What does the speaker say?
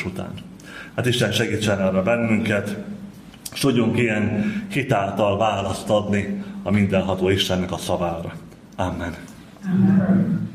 áldozás után. Hát Isten segítsen arra bennünket, és tudjunk ilyen hitáltal választ adni a mindenható Istennek a szavára. Amen. Amen.